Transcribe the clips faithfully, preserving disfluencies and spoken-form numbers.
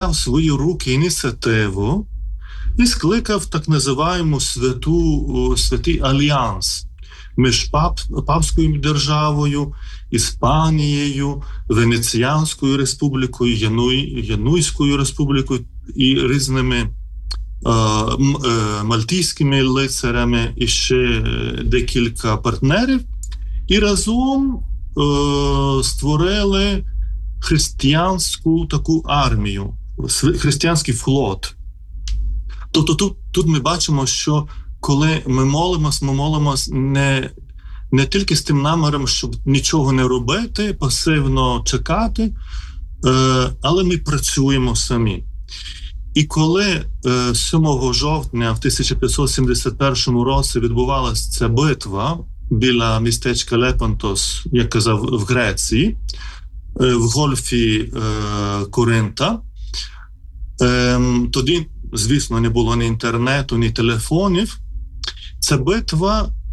в свої руки ініціативу і скликав так називаємо святу, святий альянс між пап, Папською державою, Іспанією, Венеціанською республікою, Януй, Януйською республікою і різними е, е, мальтійськими лицарями і ще декілька партнерів. І разом е, створили християнську таку армію, християнський флот. Тобто тут, тут ми бачимо, що коли ми молимось, ми молимось не, не тільки з тим наміром, щоб нічого не робити, пасивно чекати, е, але ми працюємо самі. І коли е, сьомого жовтня в тисяча п'ятсот сімдесят першому році відбувалася ця битва біля містечка Лепантос, як казав, в Греції, е, в гольфі е, Коринта, е, тоді, звісно, не було ні інтернету, ні телефонів. Ця битва, е,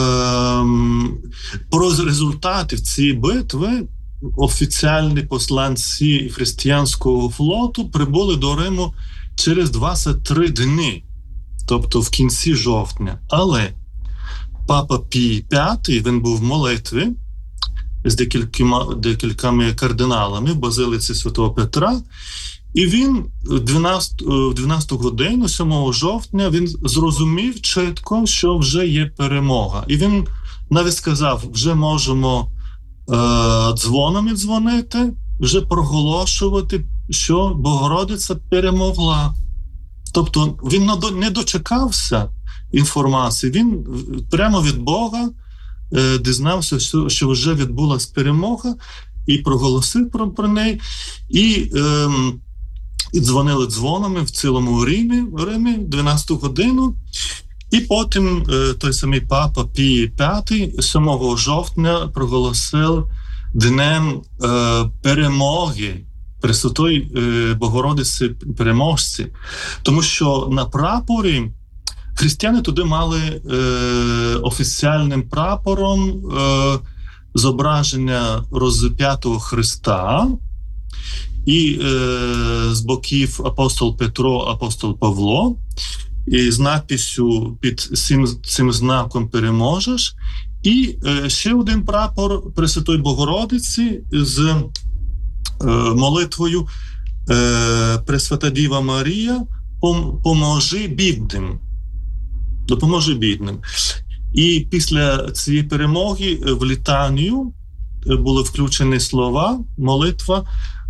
про результати цієї битви офіційні посланці християнського флоту прибули до Риму через двадцять три дні, тобто в кінці жовтня. Але папа Пій п'ятий, він був в молитві з декількома, декількома кардиналами в базилиці Святого Петра, і він в дванадцяту годину, сьомого жовтня, він зрозумів чітко, що вже є перемога. І він навіть сказав, вже можемо е, дзвонами дзвонити, вже проголошувати, що Богородиця перемогла. Тобто він не дочекався інформації, він прямо від Бога е, дізнався, що, що вже відбулася перемога, і проголосив про, про неї. І е, І дзвонили дзвонами в цілому Римі, Римі дванадцяту годину. І потім е, той самий папа Пій п'ятий сьомого жовтня проголосив днем е, перемоги Пресвятої е, Богородиці переможці. Тому що на прапорі християни туди мали е, офіційним прапором е, зображення розп'ятого Христа, і е, з боків апостол Петро, апостол Павло, і з надписю під цим, цим знаком «Переможеш». І е, ще один прапор Пресвятої Богородиці з е, молитвою е, «Пресвята Діва Марія, пом, поможи бідним». Допоможи бідним. І після цієї перемоги в літанію були включені слова, молитва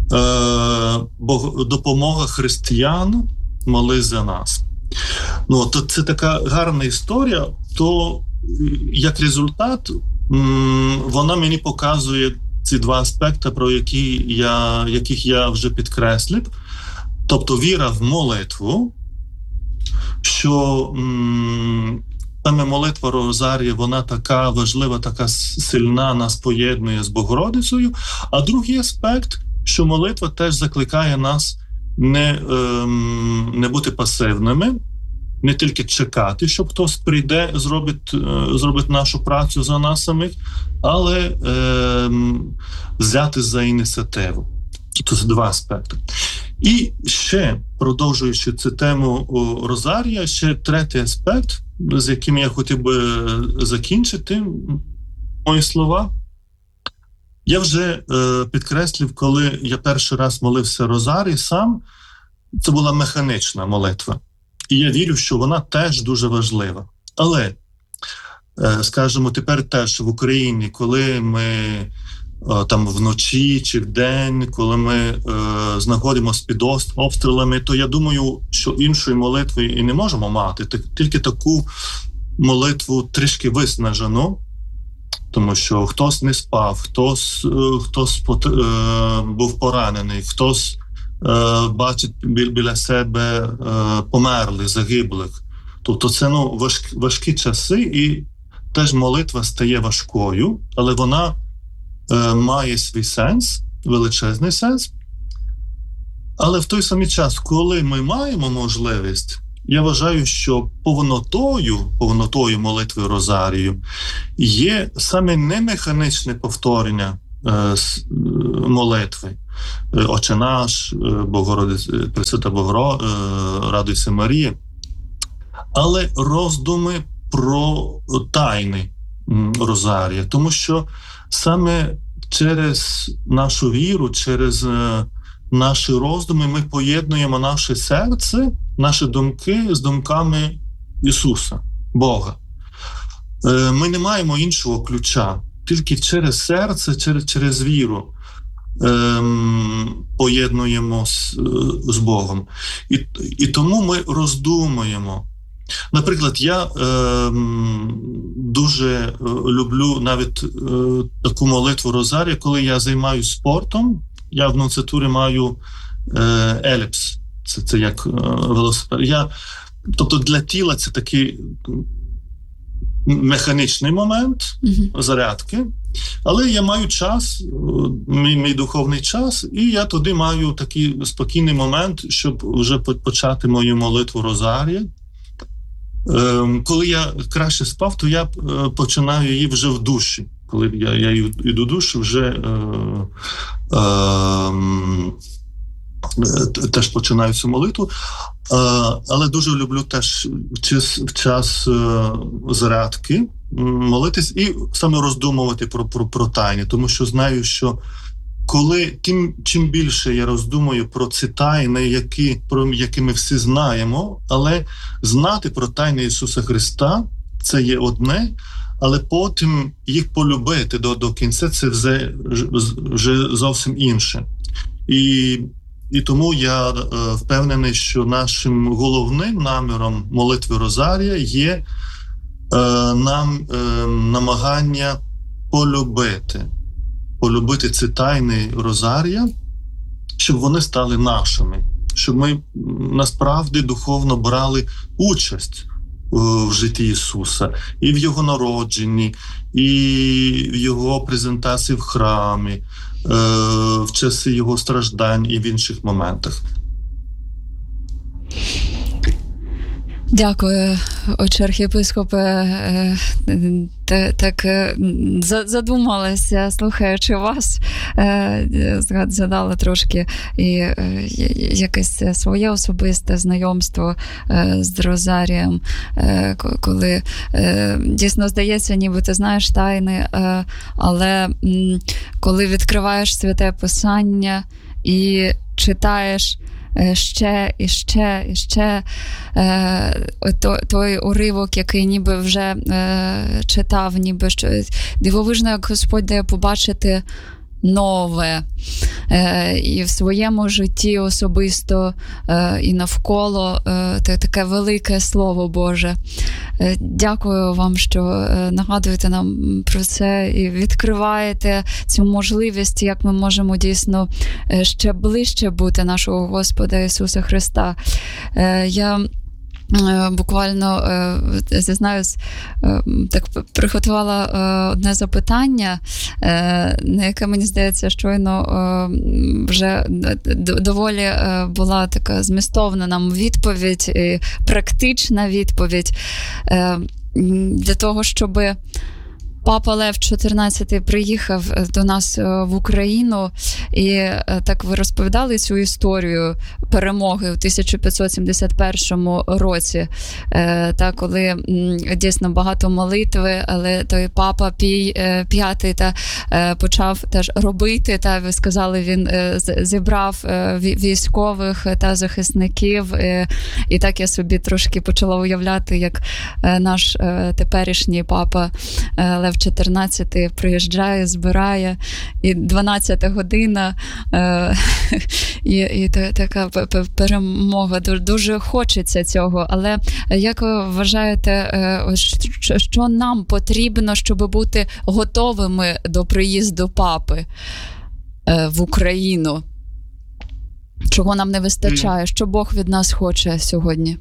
«Допомога християн, моли за нас». Ну, то це така гарна історія, то як результат вона мені показує ці два аспекти, про які я, яких я вже підкреслив. Тобто віра в молитву, що м, саме молитва Розарія, вона така важлива, така сильна, нас поєднує з Богородицею. А другий аспект, що молитва теж закликає нас не, ем, не бути пасивними, не тільки чекати, щоб хтось прийде, зробить, е, зробить нашу працю за нас самих, але ем, взяти за ініціативу. Тобто це два аспекти. І ще, продовжуючи цю тему Розарія, ще третій аспект, з яким я хотів би закінчити мої слова. Я вже е, підкреслив, коли я перший раз молився Розарій сам, це була механічна молитва. І я вірю, що вона теж дуже важлива. Але, е, скажімо, тепер теж в Україні, коли ми е, там вночі чи вдень, коли ми е, знаходимося під обстрілами, то я думаю, що іншої молитви і не можемо мати. Тільки таку молитву трішки виснажену, тому що хтось не спав, хтось, хтось е, був поранений, хтось е, бачить бі, біля себе е, померлих, загиблих. Тобто це ну, важкі, важкі часи, і теж молитва стає важкою, але вона е, має свій сенс, величезний сенс. Але в той самий час, коли ми маємо можливість, я вважаю, що повнотою, повнотою молитви Розарію є саме не механічне повторення молитви. Отче наш, Богородице, Пресвята Богородице, радуйся Марія. Але роздуми про тайни Розарія. Тому що саме через нашу віру, через наші роздуми ми поєднуємо наше серце, наші думки з думками Ісуса, Бога. Ми не маємо іншого ключа. Тільки через серце, через, через віру ем, поєднуємо з, з Богом. І, і тому ми роздумуємо. Наприклад, я ем, дуже люблю навіть е, таку молитву Розарія, коли я займаюся спортом. Я в нунциатурі маю е, еліпс. Це, це як е, велосипед. Я, тобто для тіла це такий механічний момент mm-hmm. зарядки, але я маю час, мій, мій духовний час, і я тоді маю такий спокійний момент, щоб вже почати мою молитву Розарія. Ем, коли я краще спав, то я починаю її вже в душі. Коли я, я йду в душ, вже е, е, е, теж починаю цю молитву. Е, але дуже люблю теж в час, в час е, зарядки молитись і саме роздумувати про, про, про тайни. Тому що знаю, що коли тим, чим більше я роздумую про ці тайни, які, про які ми всі знаємо, але знати про тайни Ісуса Христа – це є одне, але потім їх полюбити до, до кінця – це вже, вже зовсім інше. І, і тому я е, впевнений, що нашим головним наміром молитви Розарія є е, нам е, намагання полюбити. полюбити ці тайни Розарія, щоб вони стали нашими, щоб ми насправді духовно брали участь в житті Ісуса, і в Його народженні, і в Його презентації в храмі, в часи Його страждань і в інших моментах. Дякую, отче архієпископе. Так задумалася, слухаючи вас, згадала трошки і якесь своє особисте знайомство з Розарієм, коли дійсно здається, ніби ти знаєш тайни, але коли відкриваєш Святе Писання і читаєш ще і ще і ще е, той уривок, який ніби вже е, читав, ніби що дивовижно, як Господь дає побачити нове е, і в своєму житті особисто е, і навколо е, таке велике Слово Боже. Е, дякую вам, що е, нагадуєте нам про це і відкриваєте цю можливість, як ми можемо дійсно е, ще ближче бути нашого Господа Ісуса Христа. Е, я буквально, зізнаюсь, так приготувала одне запитання, на яке, мені здається, щойно вже доволі була така змістовна нам відповідь, практична відповідь для того, щоб Папа Лев чотирнадцятий приїхав до нас в Україну, і так ви розповідали цю історію перемоги у тисяча п'ятсот сімдесят першому році, та коли дійсно багато молитви, але той папа Пій п'ятий та почав теж робити, та ви сказали, він зібрав військових та захисників, і так я собі трошки почала уявляти, як наш теперішній папа Лев чотирнадцятий приїжджає, збирає, і дванадцята година, е, і, і така перемога. Дуже хочеться цього. Але як ви вважаєте, е, що, що нам потрібно, щоб бути готовими до приїзду папи е, в Україну? Чого нам не вистачає? Що Бог від нас хоче сьогодні?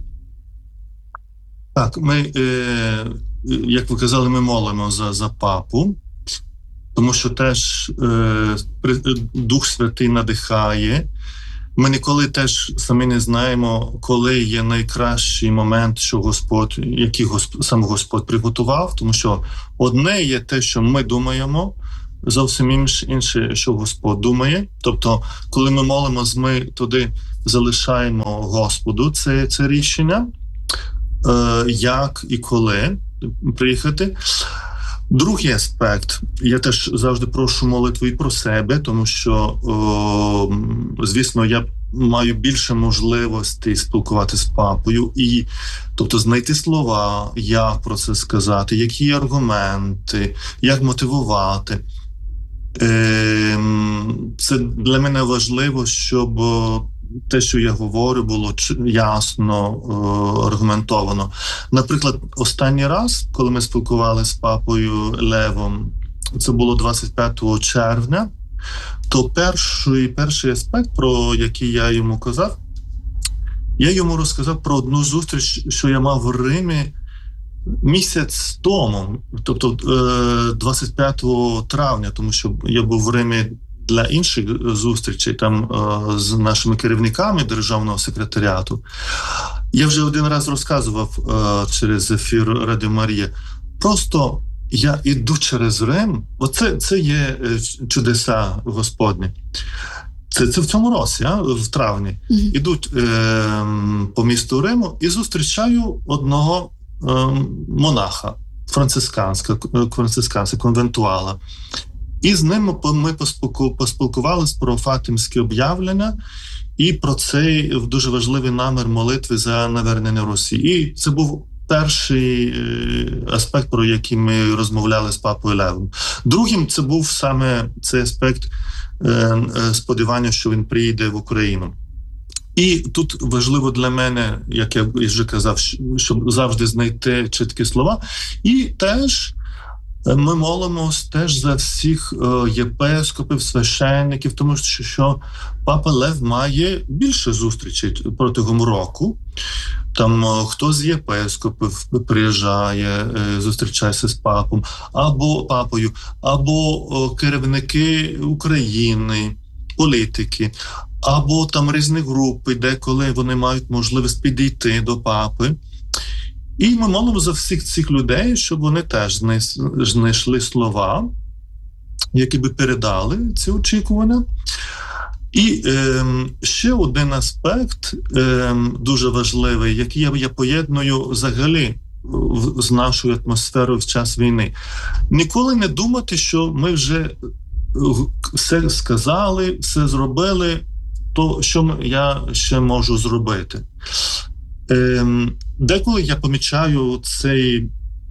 Так, ми... Е... Як ви казали, ми молимо за, за папу, тому що теж е, Дух Святий надихає. Ми ніколи теж самі не знаємо, коли є найкращий момент, що Господь, який Господь, сам Господь приготував, тому що одне є те, що ми думаємо, зовсім інше, інше, що Господь думає. Тобто, коли ми молимось, ми туди залишаємо Господу це, це рішення, е, як і коли приїхати. Другий аспект. Я теж завжди прошу молитву і про себе, тому що, о, звісно, я маю більше можливостей спілкуватися з папою і, тобто, знайти слова, як про це сказати, які аргументи, як мотивувати. Це для мене важливо, щоб те, що я говорю, було ясно, аргументовано. Наприклад, останній раз, коли ми спілкувалися з папою Левом, це було двадцять п'ятого червня, то перший, перший аспект, про який я йому казав, я йому розказав про одну зустріч, що я мав в Римі місяць тому, тобто двадцять п'ятого травня, тому що я був в Римі для інших зустрічей там з нашими керівниками державного секретаріату. Я вже один раз розказував через ефір Радіо Марія. Просто я іду через Рим. Оце це є чудеса Господні. Це, це в цьому році, а, в травні. Mm-hmm. Ідуть е, по місту Риму і зустрічаю одного е, монаха, францисканська, францисканця, конвентуала. І з ним ми поспілкувалися про Фатимське об'явлення і про цей дуже важливий намір молитви за навернення Росії. І це був перший аспект, про який ми розмовляли з папою Левом. Другим це був саме цей аспект сподівання, що він приїде в Україну. І тут важливо для мене, як я вже казав, щоб завжди знайти чіткі слова. І теж ми молимось теж за всіх єпископів, священників, тому що, що папа Лев має більше зустрічей протягом року. Там хтось з єпископів приїжджає, зустрічається з папом, або папою, або керівники України, політики, або там різні групи, деколи вони мають можливість підійти до папи. І ми молимо за всіх цих людей, щоб вони теж знайшли слова, які би передали ці очікування. І е, ще один аспект е, дуже важливий, який я, я поєдную взагалі в, з нашою атмосферою в час війни. Ніколи не думати, що ми вже все сказали, все зробили, то що я ще можу зробити. Е, деколи я помічаю цей,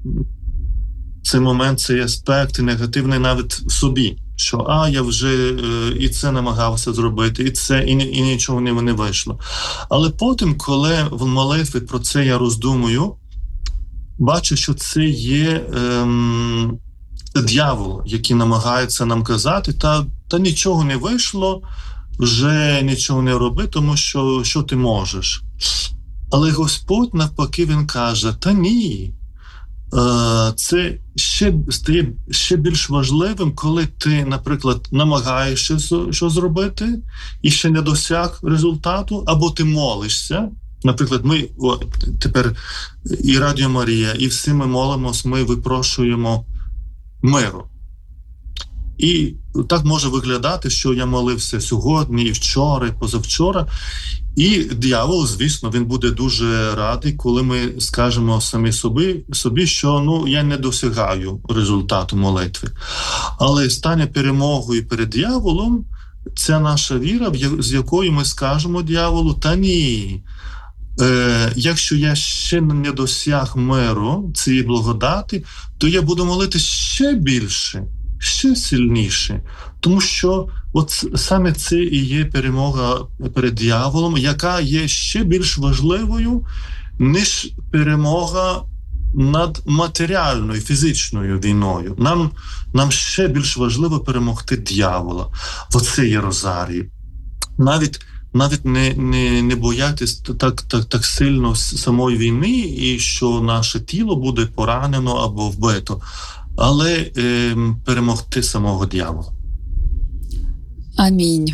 цей момент, цей аспект негативний навіть в собі. Що, а, я вже е, і це намагався зробити, і це, і, і нічого не, не вийшло. Але потім, коли в молитві про це я роздумую, бачу, що це є ем, диявол, який намагається нам казати, та, та нічого не вийшло, вже нічого не роби, тому що, що ти можеш. Але Господь, навпаки, Він каже, та ні, це ще стає ще більш важливим, коли ти, наприклад, намагаєшся що зробити і ще не досяг результату, або ти молишся. Наприклад, ми о, тепер і Радіо Марія, і всі ми молимось, ми випрошуємо миру. І так може виглядати, що я молився сьогодні, і вчора, і позавчора. І диявол, звісно, він буде дуже радий, коли ми скажемо самі собі, собі, що ну, я не досягаю результату молитви. Але стане перемогою перед дияволом ця наша віра, з якою ми скажемо дияволу, та ні, е, якщо я ще не досяг миру, цієї благодати, то я буду молити ще більше, ще сильніше, тому що от саме це і є перемога перед дияволом, яка є ще більш важливою, ніж перемога над матеріальною, фізичною війною. Нам, нам ще більш важливо перемогти диявола. Оце є розарій. Навіть, навіть не, не, не боятись так, так, так сильно самої війни, і що наше тіло буде поранено або вбито, але е, перемогти самого диявола. Амінь.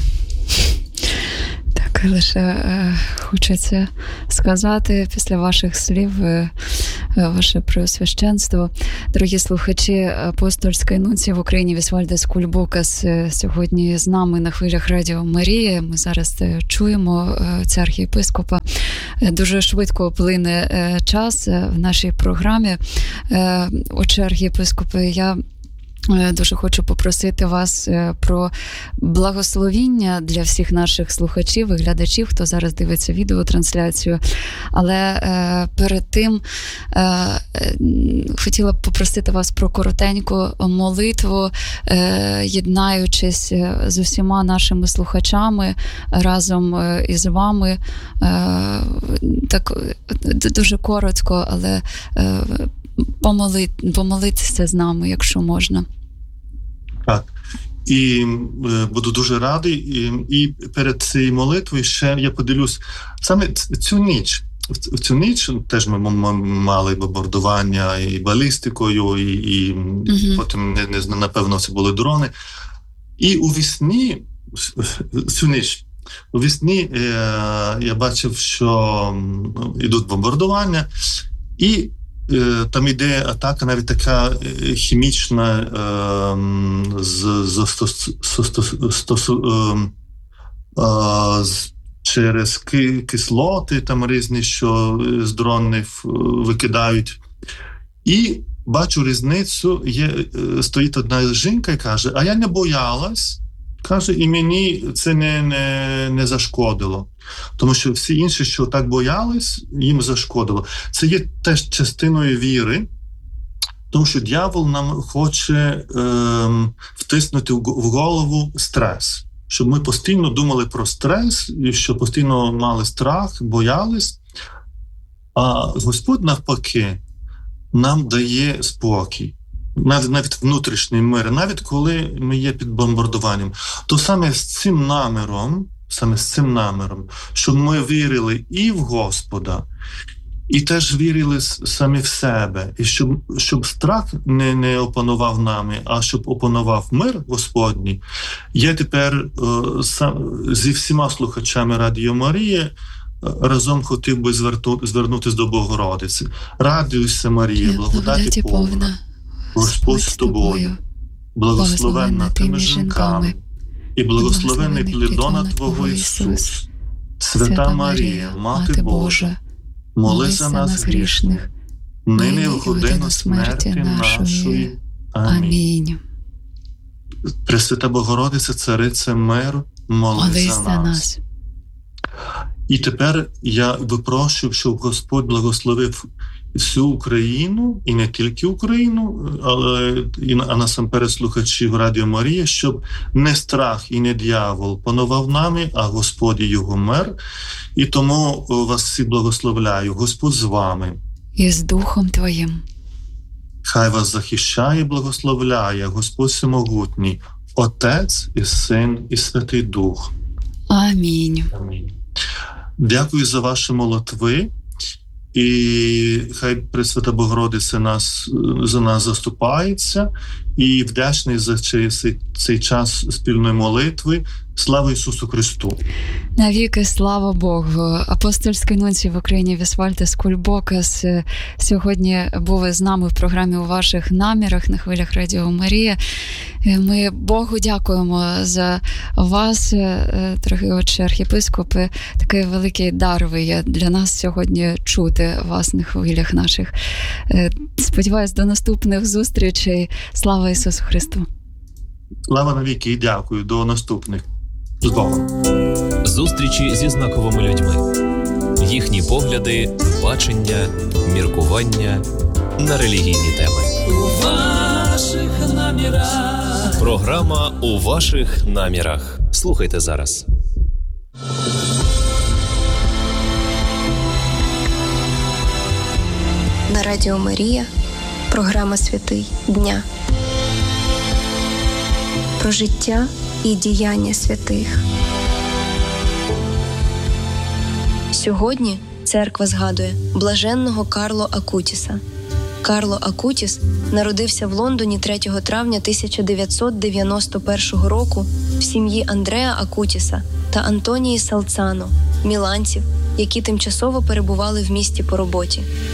Так, лише е, хочеться сказати після ваших слів, е, ваше преосвященство. Дорогі слухачі, апостольської нунції в Україні Вісвальдис Кульбокас сьогодні з нами на хвилях Радіо Марія. Ми зараз чуємо ця архієпископа. Дуже швидко плине час в нашій програмі. Отже, архієпископи, я дуже хочу попросити вас про благословіння для всіх наших слухачів і глядачів, хто зараз дивиться відеотрансляцію. Але е, перед тим е, хотіла б попросити вас про коротеньку молитву, е, єднаючись з усіма нашими слухачами разом із вами. Е, так дуже коротко, але е, помолити, помолитися з нами, якщо можна. Так. І е, буду дуже радий. І, і перед цією молитвою ще я поділюсь. Саме цю ніч, в цю ніч теж ми мали бомбардування і балістикою, і, і угу. потім, не, не, напевно, це були дрони. І у вісні, цю ніч, у вісні е, я бачив, що йдуть бомбардування, і там іде атака, навіть така хімічна, з, з, з, з, через кислоти там різні, що з дронів викидають. І бачу різницю, є, стоїть одна жінка і каже, а я не боялась, каже, і мені це не, не, не зашкодило. Тому що всі інші, що так боялись, їм зашкодило. Це є теж частиною віри, тому що диявол нам хоче е, втиснути в голову стрес. Щоб ми постійно думали про стрес, і щоб постійно мали страх, боялись. А Господь, навпаки, нам дає спокій. Навіть, навіть внутрішній мир, навіть коли ми є під бомбардуванням. То саме з цим наміром, саме з цим наміром, щоб ми вірили і в Господа, і теж вірили самі в себе, і щоб, щоб страх не, не опанував нами, а щоб опанував мир Господній. Я тепер е, сам, зі всіма слухачами Радіо Марія разом хотів би зверту, звернутися до Богородиці. Радуйся, Марія, благодаті повна, Господь з тобою, благословенна ти між жінками, і благословений плідона Твого Ісус. Свята Марія, Мати Божа, моли за нас грішних, нині в годину смерті нашої. Амінь. Пресвята Богородиця, Цариця миру, моли за нас. І тепер я випрошую, щоб Господь благословив всю Україну, і не тільки Україну, але і а насамперед слухачів Радіо Марія, щоб не страх і не диявол панував нами, а Господь і його мир. І тому вас всі благословляю. Господь з вами. І з Духом Твоїм. Хай вас захищає і благословляє Господь Всемогутній, Отець і Син і Святий Дух. Амінь. Амінь. Дякую за ваші молитви. І хай Пресвята Богородиця нас, за нас заступається. І вдячний за цей, цей час спільної молитви. Слава Ісусу Христу! Навіки слава Богу! Апостольський нунцій в Україні Вісвальдис Кульбокас сьогодні був з нами в програмі «У ваших намірах» на хвилях Радіо Марія. Ми Богу дякуємо за вас, дорогі отче архієпископи. Такий великий дар ви є для нас сьогодні чути вас на хвилях наших. Сподіваюсь, до наступних зустрічей. Слава Ісусу Христу! Слава навіки і дякую. До наступних. З Богом. Зустрічі зі знаковими людьми. Їхні погляди, бачення, міркування на релігійні теми. У ваших намірах. Програма «У ваших намірах». Слухайте зараз. На Радіо Марія. Програма «Святий дня». Про життя і діяння святих. Сьогодні церква згадує блаженного Карло Акутіса. Карло Акутіс народився в Лондоні третього травня тисяча дев'ятсот дев'яносто першого року в сім'ї Андреа Акутіса та Антонії Салцано, міланців, які тимчасово перебували в місті по роботі.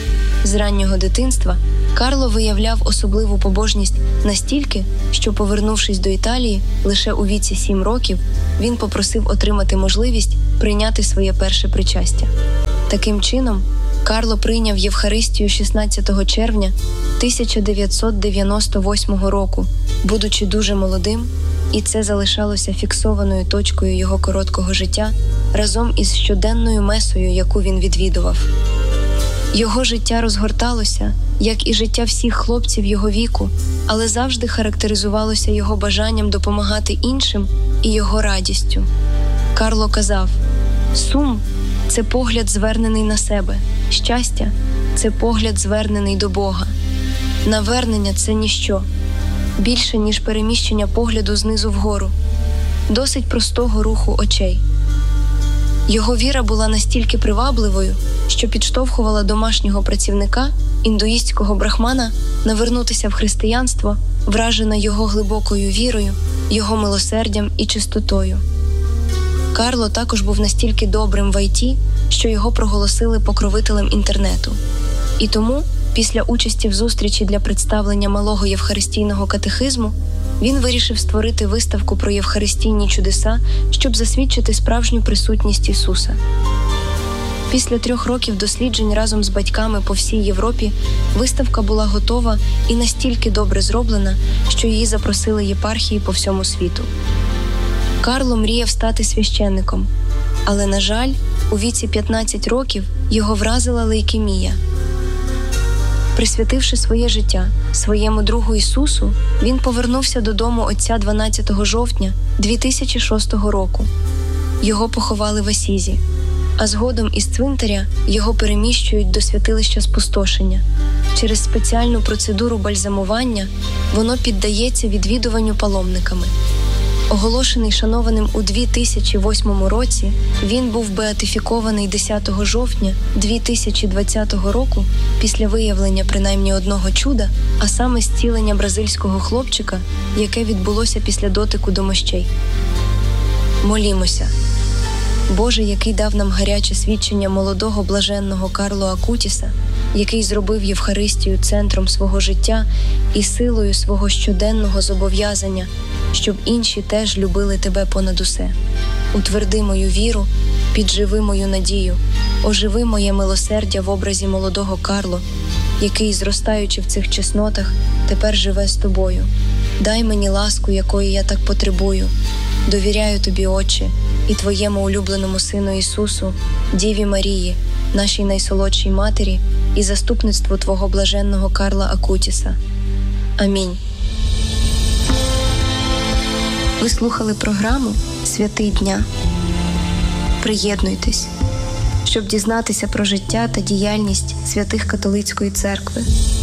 З раннього дитинства Карло виявляв особливу побожність настільки, що, повернувшись до Італії, лише у віці сім років, він попросив отримати можливість прийняти своє перше причастя. Таким чином, Карло прийняв Євхаристію шістнадцятого червня тисяча дев'ятсот дев'яносто восьмого року, будучи дуже молодим, і це залишалося фіксованою точкою його короткого життя разом із щоденною месою, яку він відвідував. Його життя розгорталося, як і життя всіх хлопців його віку, але завжди характеризувалося його бажанням допомагати іншим і його радістю. Карло казав: «Сум – це погляд, звернений на себе. Щастя – це погляд, звернений до Бога. Навернення – це ніщо. Більше, ніж переміщення погляду знизу вгору. Досить простого руху очей». Його віра була настільки привабливою, що підштовхувала домашнього працівника, індуїстського брахмана, навернутися в християнство, вражена його глибокою вірою, його милосердям і чистотою. Карло також був настільки добрим в ай ті, що його проголосили покровителем інтернету. І тому, після участі в зустрічі для представлення малого євхаристійного катехизму, він вирішив створити виставку про євхаристійні чудеса, щоб засвідчити справжню присутність Ісуса. Після трьох років досліджень разом з батьками по всій Європі виставка була готова і настільки добре зроблена, що її запросили єпархії по всьому світу. Карло мріяв стати священником, але, на жаль, у віці п'ятнадцять років його вразила лейкемія. Присвятивши своє життя своєму другу Ісусу, він повернувся додому отця дванадцятого жовтня дві тисячі шостого року. Його поховали в Асізі, а згодом із цвинтаря його переміщують до святилища Спустошення. Через спеціальну процедуру бальзамування воно піддається відвідуванню паломниками. Оголошений шанованим у дві тисячі восьмому році, він був беатифікований десятого жовтня дві тисячі двадцятого року після виявлення принаймні одного чуда, а саме зцілення бразильського хлопчика, яке відбулося після дотику до мощей. Молімося. Боже, який дав нам гаряче свідчення молодого блаженного Карло Акутіса, який зробив Євхаристію центром свого життя і силою свого щоденного зобов'язання, щоб інші теж любили Тебе понад усе. Утверди мою віру, підживи мою надію, оживи моє милосердя в образі молодого Карло, який, зростаючи в цих чеснотах, тепер живе з Тобою. Дай мені ласку, якої я так потребую. Довіряю Тобі, Отче, і Твоєму улюбленому Сину Ісусу, Діві Марії, нашій найсолодшій Матері, і заступництву Твого блаженного Карла Акутіса. Амінь. Ви слухали програму «Святий дня». Приєднуйтесь, щоб дізнатися про життя та діяльність святих католицької церкви.